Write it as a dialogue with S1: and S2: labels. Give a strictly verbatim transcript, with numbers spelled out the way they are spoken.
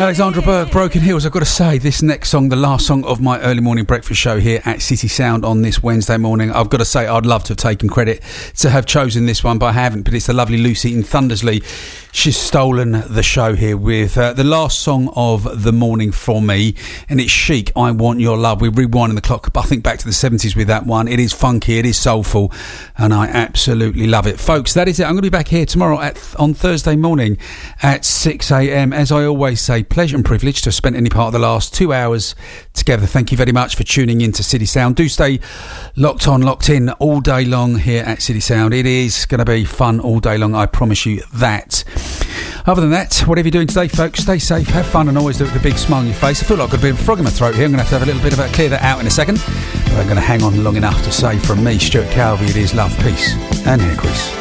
S1: Alexandra Burke, Broken Hills. I've got to say, this next song, the last song of my early morning breakfast show here at City Sound on this Wednesday morning. I've got to say, I'd love to have taken credit to have chosen this one, but I haven't. But it's the lovely Lucy in Thundersley. She's stolen the show here with uh, the last song of the morning for me, and it's Chic, I Want Your Love. We're rewinding the clock, I think, back to the seventies with that one. It is funky, it is soulful, and I absolutely love it. Folks, that is it. I'm going to be back here tomorrow at on Thursday morning at six a.m. As I always say, pleasure and privilege to have spent any part of the last two hours together. Thank you very much for tuning in to City Sound. Do stay locked on, locked in all day long here at City Sound. It is going to be fun all day long, I promise you that. Other than that, whatever you're doing today, folks, stay safe, have fun, and always look with a big smile on your face. I feel like I've got a bit of a frog in my throat here. I'm going to have to have a little bit of a clear that out in a second. But I'm going to hang on long enough to say from me, Stuart Calvey, it is love, peace, and hair grease.